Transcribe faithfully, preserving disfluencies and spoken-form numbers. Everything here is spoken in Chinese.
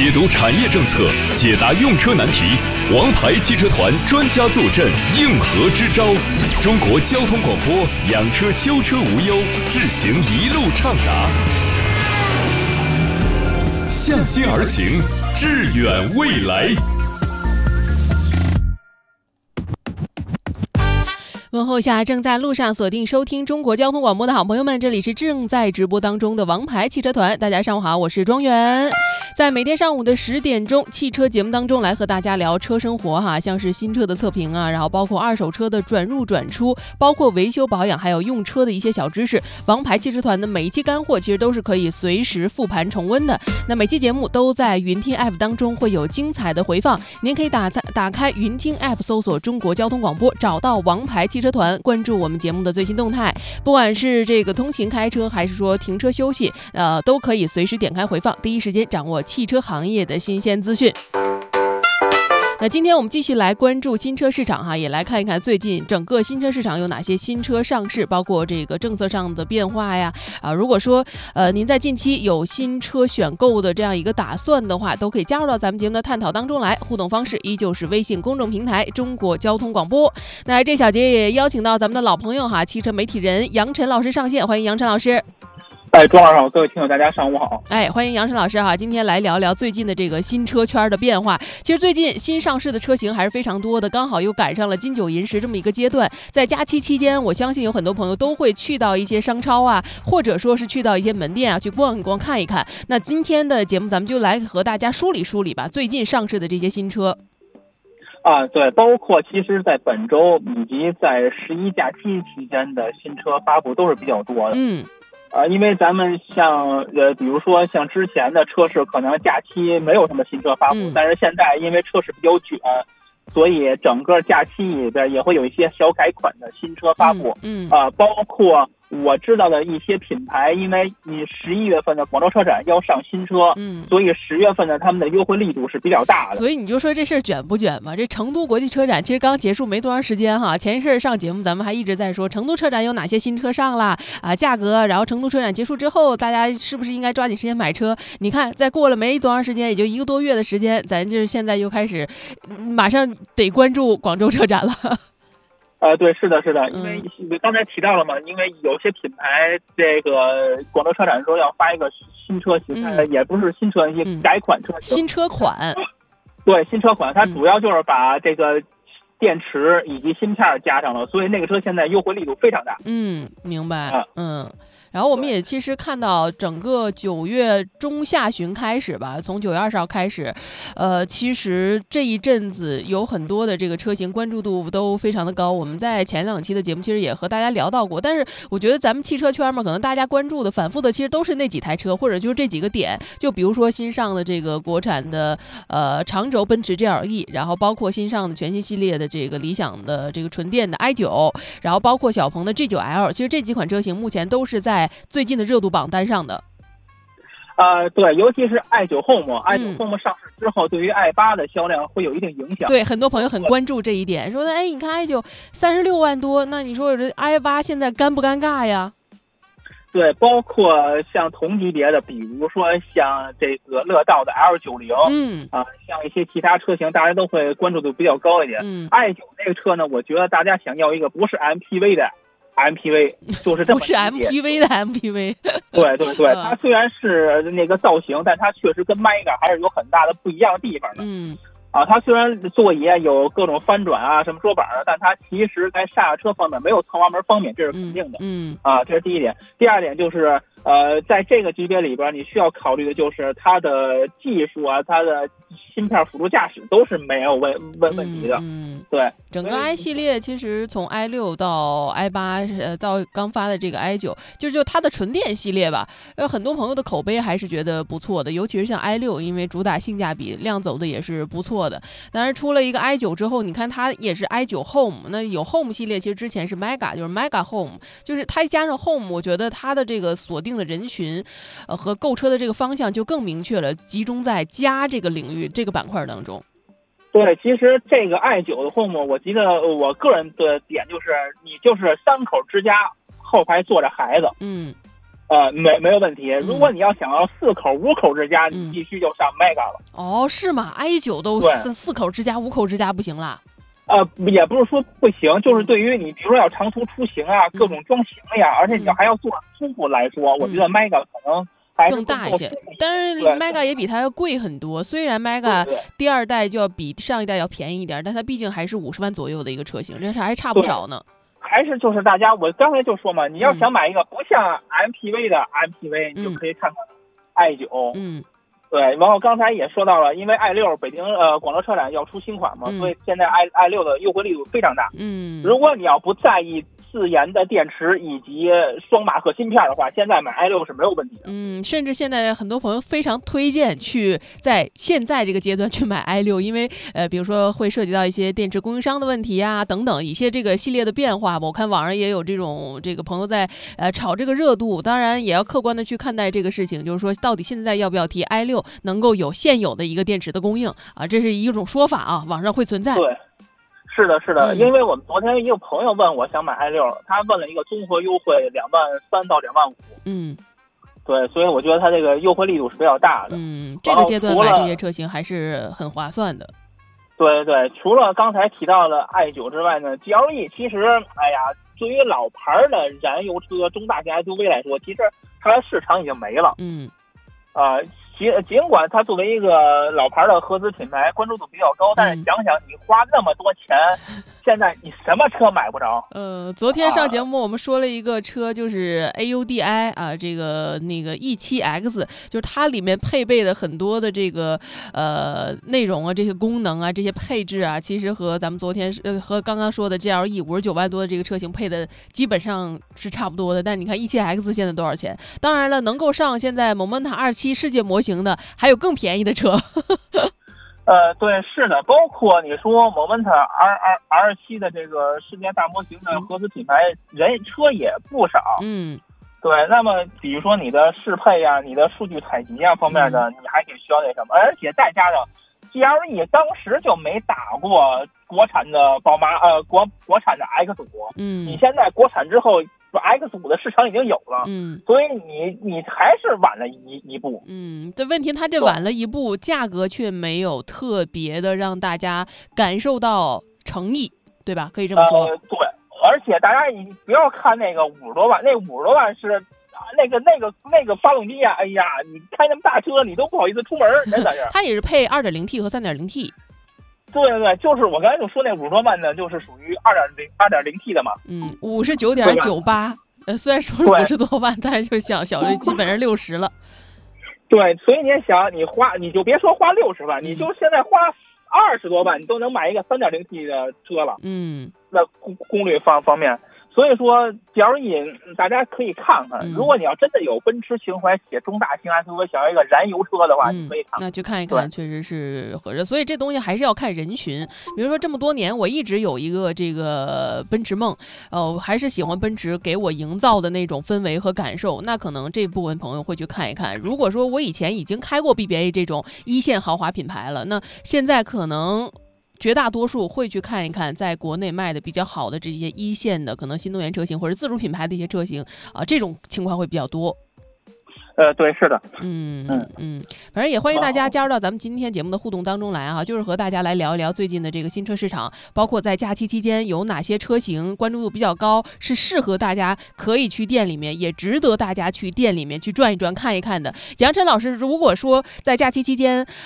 解读产业政策，解答用车难题。王牌汽车团专家坐镇，应和支招。中国交通广播，养车修车无忧，智行一路畅达。向心而行，致远未来。 问候下正在路上锁定收听中国交通广播的好朋友们，这里是正在直播当中的王牌汽车团。大家上午好，我是庄园。在每天上午的十点钟汽车节目当中来和大家聊车生活哈，像是新车的测评啊，然后包括二手车的转入转出，包括维修保养，还有用车的一些小知识。王牌汽车团的每一期干货其实都是可以随时复盘重温的。那每期节目都在云听 App 当中会有精彩的回放，您可以打打开云听 App 搜索中国交通广播，找到王牌汽车团，关注我们节目的最新动态。不管是这个通勤开车还是说停车休息，呃，都可以随时点开回放，第一时间掌握汽车行业的新鲜资讯。那今天我们继续来关注新车市场哈，也来看一看最近整个新车市场有哪些新车上市，包括这个政策上的变化呀。啊，如果说呃您在近期有新车选购的这样一个打算的话，都可以加入到咱们节目的探讨当中来。互动方式依旧是微信公众平台中国交通广播。那这小节也邀请到咱们的老朋友哈，汽车媒体人杨晨老师上线，欢迎杨晨老师。 哎，庄老师好，各位听友大家上午好。 哎，欢迎杨晨老师哈，今天来聊聊最近的这个新车圈的变化。其实最近新上市的车型还是非常多的，刚好又赶上了金九银十这么一个阶段。在假期期间，我相信有很多朋友都会去到一些商超啊，或者说是去到一些门店啊，去逛一逛看一看。那今天的节目咱们就来和大家梳理梳理吧，最近上市的这些新车。 啊，对，包括其实在本周以及在十一假期期间的新车发布都是比较多的。 嗯。 呃，因为咱们像呃，比如说像之前的车市，可能假期没有什么新车发布， 嗯、 但是现在因为车市比较卷，所以整个假期里边也会有一些小改款的新车发布。 嗯， 啊、嗯呃，包括我知道的一些品牌，因为你十一月份的广州车展要上新车， 嗯， 所以十月份呢，他们的优惠力度是比较大的。 所以你就说这事儿卷不卷嘛？这成都国际车展其实刚结束没多长时间哈，前一阵上节目咱们还一直在说成都车展有哪些新车上了啊，价格，然后成都车展结束之后，大家是不是应该抓紧时间买车？你看，再过了没多长时间，也就一个多月的时间，咱就是现在又开始，马上得关注广州车展了。 呃，对，是的，是的，因为刚才提到了嘛，因为有些品牌这个广州车展的时候要发一个新车型，嗯、也不是新车型，嗯、改款车型， 新车款， 对，新车款，它主要就是把这个电池以及芯片加上了，所以那个车现在优惠力度非常大。 嗯，明白，啊、嗯。然后我们也其实看到整个九月中下旬开始吧，从九月二十号开始，呃，其实这一阵子有很多的这个车型关注度都非常的高。我们在前两期的节目其实也和大家聊到过，但是我觉得咱们汽车圈嘛，可能大家关注的反复的其实都是那几台车，或者就是这几个点。就比如说新上的这个国产的呃长轴奔驰 G L E， 然后包括新上的全新系列的这个理想的这个纯电的 i 九， 然后包括小鹏的 G 九 L， 其实这几款车型目前都是在最近的热度榜单上的。 呃，对，尤其是 i 九 Home，i 九 Home 上市之后，对于 i 八的销量会有一定影响。 对，很多朋友很关注这一点，说的，哎，你看 i 九 三十六万多，那你说这 i 八现在尴不尴尬呀？ 对，包括像同级别的，比如说像这个乐道的 L 九十， 嗯啊，像一些其他车型，大家都会关注度比较高一点。 嗯 i 九 这个车呢，我觉得大家想要一个不是 M P V 的。M P V 就是这么不是 M P V 的 M P V， 对对对，它虽然是那个造型，但它确实跟 Mega 还是有很大的不一样的地方的。 嗯， 啊，它虽然座椅有各种翻转啊，什么桌板啊，但它其实在刹车方面没有侧滑门方便，这是肯定的。 嗯， 啊，这是第一点。第二点就是，呃，在这个级别里边，你需要考虑的就是它的技术啊，它的芯片辅助驾驶都是没有问问问题的。 嗯， 对。 整个 i 系列其实从 i 六到 i 八，呃，到刚发的这个 i 九，就是就它的纯电系列吧，有很多朋友的口碑还是觉得不错的，尤其是像 i 六，因为主打性价比，量走的也是不错的。当然出了一个 i 九之后，你看它也是 i 九 Home， 那有 Home 系列，其实之前是 Mega， 就是 Mega Home， 就是它加上 Home， 我觉得它的这个锁定的人群，呃，和购车的这个方向就更明确了，集中在家这个领域这个板块当中。 对，其实这个 i 九的 Home， 我记得我个人的点就是，你就是三口之家，后排坐着孩子， 嗯， 呃，没没有问题。如果你要想要四口、五口之家，你必须就上 Mega 了。 哦，是吗 ？i 九都四四口之家、五口之家不行啦？ 呃，也不是说不行，就是对于你，比如说要长途出行啊，各种装行李啊，而且你要还要做舒服来说，我觉得 Mega 可能还是更大一些。但是 Mega 也比它要贵很多。虽然 Mega 第二代就要比上一代要便宜一点，但它毕竟还是五十万左右的一个车型，这还差不少呢。 还是就是大家，我刚才就说嘛，你要想买一个不像 M P V 的 M P V，、嗯、你就可以看看 i 九。 嗯， 对。然后刚才也说到了，因为 i 六北京呃广州车展要出新款嘛， 嗯、 所以现在 i i 六的优惠力度非常大。 嗯， 如果你要不在意自研的电池以及双马赫芯片的话，现在买 i 六是没有问题的。 嗯，甚至现在很多朋友非常推荐去在现在这个阶段去买 i 六，因为呃，比如说会涉及到一些电池供应商的问题啊等等一些这个系列的变化吧。我看网上也有这种这个朋友在呃炒这个热度，当然也要客观的去看待这个事情，就是说到底现在要不要提 i 六能够有现有的一个电池的供应啊，这是一种说法啊，网上会存在。 对。是的，是的， 嗯、 因为我们昨天一个朋友问我想买 i 六，他问了一个综合优惠两万三到两万五。 嗯， 对，所以我觉得它这个优惠力度是比较大的。 嗯，这个阶段买这些车型还是很划算的。 对对，除了刚才提到的 i 九之外呢 ，G L E 其实，哎呀，对于老牌的燃油车、中大型 S U V 来说，其实它的市场已经没了。 嗯， 啊、呃。尽尽管它作为一个老牌的合资品牌，关注度比较高，但是想想你花那么多钱，现在你什么车买不着？ 呃，昨天上节目我们说了一个车，就是 A U D I 啊，这个那个 E 七 X， 就是它里面配备的很多的这个呃内容啊，这些功能啊，这些配置啊，其实和咱们昨天呃和刚刚说的 G L E 五十九万多的这个车型配的基本上是差不多的。但你看 E 七 X 现在多少钱？当然了，能够上现在 Momenta 二七世界模型的还有更便宜的车。 呃，对，是的，包括你说 Momenta R R R 七的这个世界大模型的合资品牌，人车也不少。 嗯， 对。那么比如说你的适配呀、啊、你的数据采集啊方面的，嗯、你还得需要那什么，而且再加上 G L E 当时就没打过国产的宝马，呃，国国产的 X 五。 嗯， 你现在国产之后。X 五的市场已经有了， 嗯， 所以你你还是晚了一一步， 嗯，这问题它这晚了一步，价格却没有特别的让大家感受到诚意，对吧？可以这么说。 呃、对，而且大家你不要看那个五十多万，那五十多万是那个那个那个发动机呀、啊，哎呀，你开那么大车，你都不好意思出门，真的是。 它也是配 二点零 T 和 三点零 T。 对对对，就是我刚才就说那五十多万呢，就是属于二点零二点零 T 的嘛。 嗯，五十九点九八，呃，虽然说是五十多万，但是就小小的基本上六十了。 对，所以你也想，你花你就别说花六十万，嗯、你就现在花二十多万，你都能买一个三点零 T 的车了。 嗯， 那功功率方方面。所以说 G L E 大家可以看看，如果你要真的有奔驰情怀，写中大型 S U V 想要一个燃油车的话， 嗯、 你可以看， 那去看一看，确实是合适。所以这东西还是要看人群。比如说这么多年，我一直有一个这个奔驰梦，呃，还是喜欢奔驰给我营造的那种氛围和感受。那可能这部分朋友会去看一看。如果说我以前已经开过 B B A 这种一线豪华品牌了，那现在可能绝大多数会去看一看在国内卖的比较好的这些一线的可能新能源车型或者自主品牌的一些车型啊、呃，这种情况会比较多。 呃，对，是的， 嗯嗯嗯，反正也欢迎大家加入到咱们今天节目的互动当中来啊，就是和大家来聊一聊最近的这个新车市场，包括在假期期间有哪些车型关注度比较高，是适合大家可以去店里面，也值得大家去店里面去转一转看一看的。杨晨老师，如果说在假期期间